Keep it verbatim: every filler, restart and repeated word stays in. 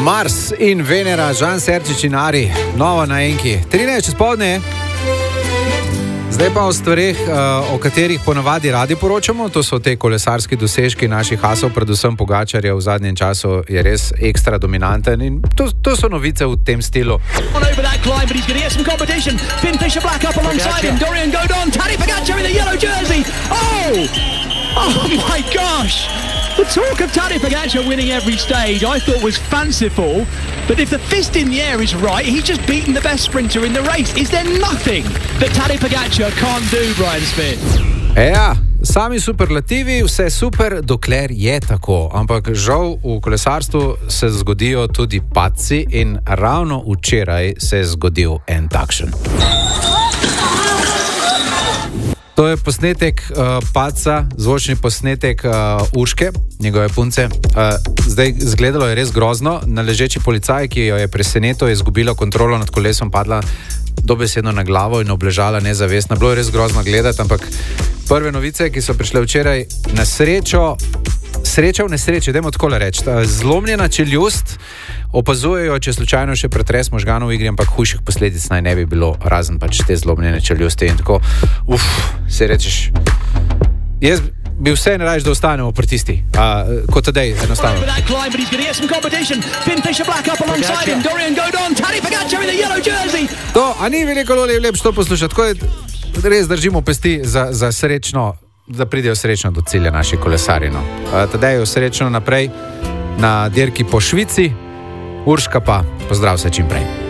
Mars in Venera, Žan Serčič in Ari, novo na enki. trinajst čez povdne. Zdaj pa o stvareh, o katerih ponavadi radi poročamo, to so te kolesarski dosežki naših asov, predvsem Pogačarja v zadnjem času je res ekstra dominanten in to, to so novice v tem stilu. Oh my gosh! The talk of Tadej Pogačar winning every stage I thought was fanciful, but if the fist in the air is right, he's just beaten the best sprinter in the race. Is there nothing that Tadej Pogačar can't do, Brian Smith? Ja, sami superlativi, vse super, dokler je tako. Ampak žal v kolesarstvu se zgodijo tudi padci in ravno včeraj se je zgodil en takšen. To je posnetek uh, padca, zvočni posnetek uh, Urške, njegove punce. Uh, zdaj, zgledalo je res grozno. Na ležeči policaj, ki jo je presenetil, je izgubila kontrolo nad kolesom, padla dobesedno na glavo in obležala nezavestna. Bilo je res grozno gledati, ampak prve novice, ki so prišle včeraj, na srečo, sreča v nesreči, dajmo takole reči, zlomljena čeljust, opazujejo, če slučajno še pretres možganov v igri, ampak hujših posledic naj ne bi bilo, razen pač te zlomljene čeljusti in tako, uf, se rečeš, jaz bi vse ne rajš, da ostanemo pri tisti, uh, kot tedej, enostavno. To, a ni veliko lepš to poslušati, tako je, res držimo pesti za, za srečno, da pridejo srečno do cilja naši kolesari. No. Tedej je srečno naprej na dirki po Švici, Urška pa pozdrav se čim prej.